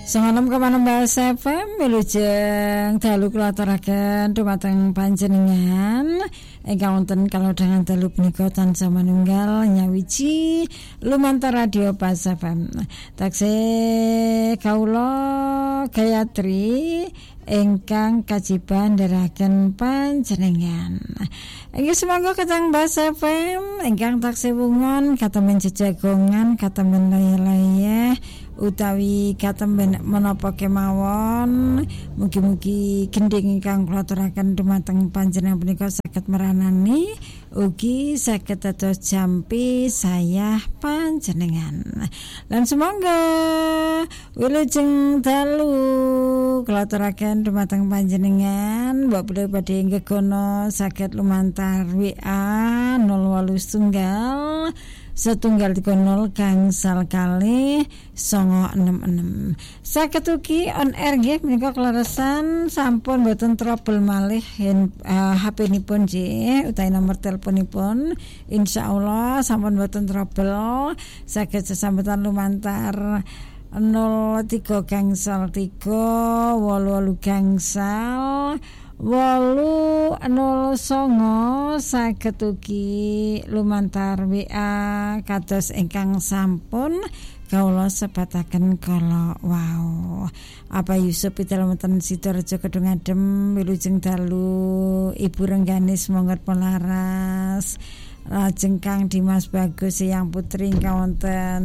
96,6 FM wilujeng dalu kula aturaken dhumateng panjenengan ingkang wonten kalodhangan dalu punika tansah manunggal nyawiji lumantar radio Pas FM. Taksih kawula Gayatri ingkang kajiban ndherekaken panjenengan. Inggih semangga katang Pas FM ingkang taksih wungon katemen jejagongan katemen laya-laya utawi katemben menapa kemawon mugi-mugi gending ingkang kula aturaken dumateng panjenengan punika saged meranani ugi saged dados jampi saya panjenengan. Lan semangga wilujeng dalu kula aturaken dumateng panjenengan mbok badhe gegono saged lumantar WA 081 setunggal 30 gangsal kalih 966. Saged ugi on air nggih menika kleresan sampun boten trouble malih HP nipun nggih utawi nomor teleponipun insyaallah sampun boten trouble saged sesambetan lumantar 03 gangsal 3 88 gangsal 809 saged ugi lumantar WA kados ingkang sampun kawula sebataken kala wau. Apa Yusuf Pitalometan Sidorejo Kedung Adem wilujeng dalu Ibu Rengganis monggo pelaras lajeng Kang Dimas Bagus Yang Putri ingkang wonten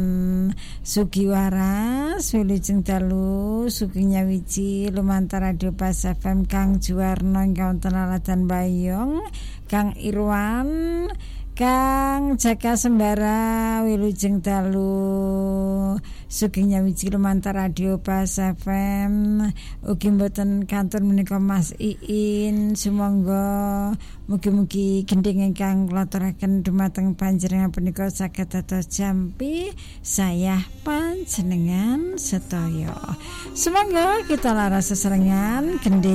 Sugiwaras wilujeng dalu Sugeng Nyawiji lumantar radio Pas FM Kang Juwarno ingkang wonten Laladan Bayong Kang Irwan Kang Jaka Sembara wilujeng dalu Sugeng Nyawiji lumantar radio Pas FM ugi mboten kantor menika Mas Iin sumangga mugi-mugi gending ingkang kula aturaken dumateng panjenengan punika saged dados jampi saya panjenengan sedaya. Sumangga kita laras sesarengan gending